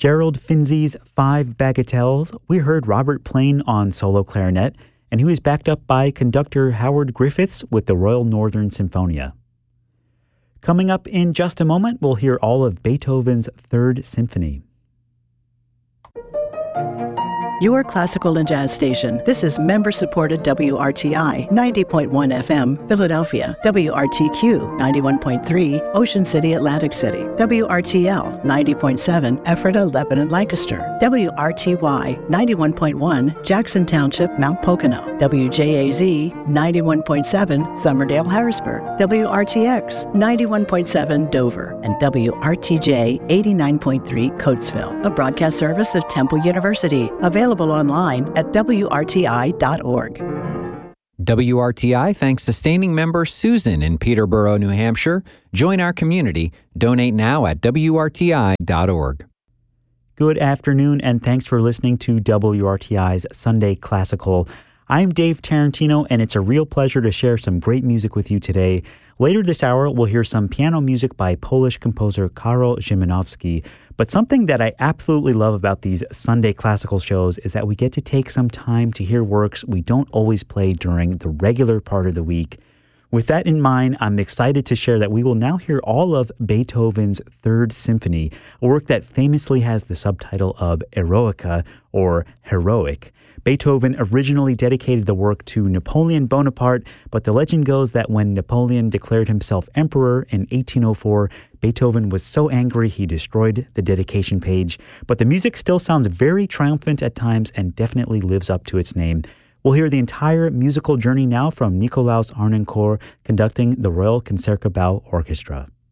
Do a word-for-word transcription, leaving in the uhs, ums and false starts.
Gerald Finzi's Five Bagatelles, we heard Robert Plain on solo clarinet, and he was backed up by conductor Howard Griffiths with the Royal Northern Symphonia. Coming up in just a moment, we'll hear all of Beethoven's Third Symphony. Your classical and jazz station. This is member-supported W R T I ninety point one F M, Philadelphia. W R T Q ninety-one point three, Ocean City, Atlantic City. W R T L ninety point seven, Ephrata, Lebanon, Lancaster. W R T Y ninety-one point one, Jackson Township, Mount Pocono. W J A Z ninety-one point seven, Somerdale, Harrisburg. W R T X ninety-one point seven, Dover. And W R T J eighty-nine point three, Coatesville. A broadcast service of Temple University. Available online at W R T I dot org. W R T I thanks sustaining member Susan in Peterborough, New Hampshire. Join our community. Donate now at W R T I dot org. Good afternoon, and thanks for listening to W R T I's Sunday Classical. I'm Dave Tarantino, and it's a real pleasure to share some great music with you today. Later this hour, we'll hear some piano music by Polish composer Karol Szymanowski. But something that I absolutely love about these Sunday Classical shows is that we get to take some time to hear works we don't always play during the regular part of the week. With that in mind, I'm excited to share that we will now hear all of Beethoven's Third Symphony, a work that famously has the subtitle of Eroica, or Heroic. Beethoven originally dedicated the work to Napoleon Bonaparte, but the legend goes that when Napoleon declared himself emperor in eighteen oh four, Beethoven was so angry he destroyed the dedication page. But the music still sounds very triumphant at times and definitely lives up to its name. We'll hear the entire musical journey now from Nikolaus Harnoncourt conducting the Royal Concertgebouw Orchestra.